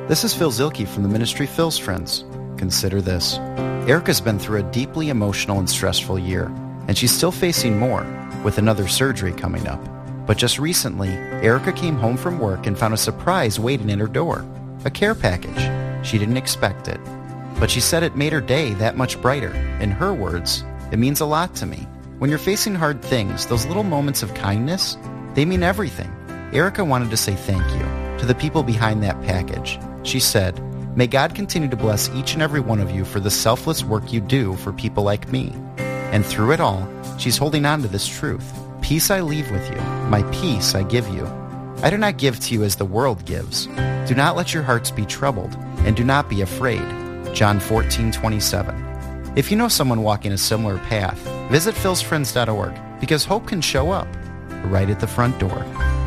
This is Phil Zielke from the ministry Phil's Friends. Consider this. Erica's been through a deeply emotional and stressful year, and she's still facing more, with another surgery coming up. But just recently, Erica came home from work and found a surprise waiting at her door. A care package. She didn't expect it. But she said it made her day that much brighter. In her words, "It means a lot to me." When you're facing hard things, those little moments of kindness, they mean everything. Erica wanted to say thank you to the people behind that package. She said, "May God continue to bless each and every one of you for the selfless work you do for people like me." And through it all, she's holding on to this truth. "Peace I leave with you, my peace I give you. I do not give to you as the world gives. Do not let your hearts be troubled, and do not be afraid." John 14:27. If you know someone walking a similar path, visit philsfriends.org, because hope can show up right at the front door.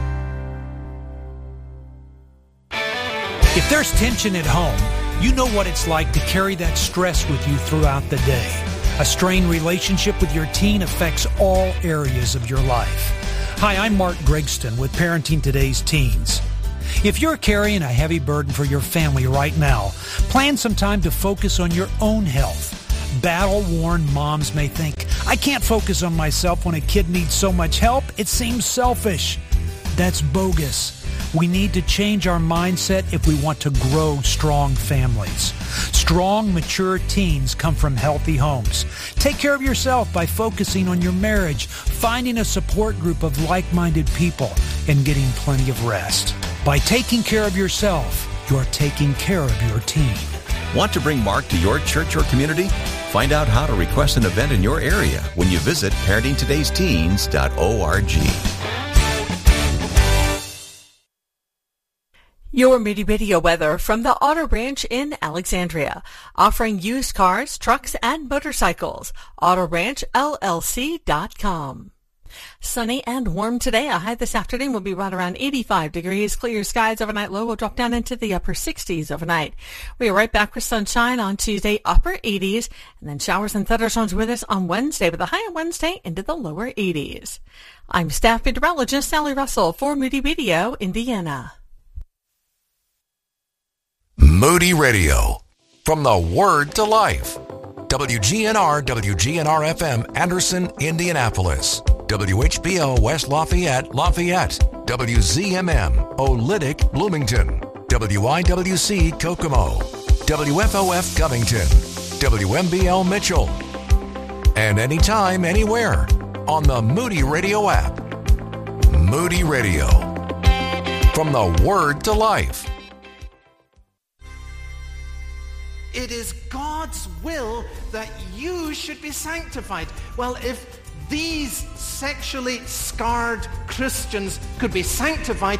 If there's tension at home, you know what it's like to carry that stress with you throughout the day. A strained relationship with your teen affects all areas of your life. Hi, I'm Mark Gregston with Parenting Today's Teens. If you're carrying a heavy burden for your family right now, plan some time to focus on your own health. Battle-worn moms may think, "I can't focus on myself when a kid needs so much help. It seems selfish." That's bogus. We need to change our mindset if we want to grow strong families. Strong, mature teens come from healthy homes. Take care of yourself by focusing on your marriage, finding a support group of like-minded people, and getting plenty of rest. By taking care of yourself, you're taking care of your teen. Want to bring Mark to your church or community? Find out how to request an event in your area when you visit parentingtodaysteens.org. Your Moody Radio weather from the Auto Ranch in Alexandria, offering used cars, trucks, and motorcycles. AutoRanchLLC.com. Sunny and warm today. A high this afternoon will be right around 85 degrees. Clear skies overnight. Low will drop down into the upper 60s overnight. We are right back with sunshine on Tuesday, upper 80s, and then showers and thunderstorms with us on Wednesday, with a high on Wednesday into the lower 80s. I'm staff meteorologist Sally Russell for Moody Radio, Indiana. Moody Radio, from the Word to Life. WGNR, WGNR-FM, Anderson, Indianapolis. WHBO, West Lafayette, WZMM, Olytic, Bloomington. WIWC, Kokomo. WFOF, Covington. WMBL, Mitchell. And anytime, anywhere, on the Moody Radio app. Moody Radio, from the Word to Life. It is God's will that you should be sanctified. Well, if these sexually scarred Christians could be sanctified,